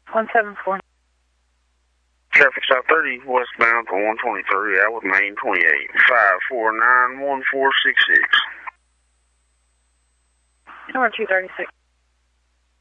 174. Traffic stop 30 westbound for 123 out with main 28 549 1466. Number 236.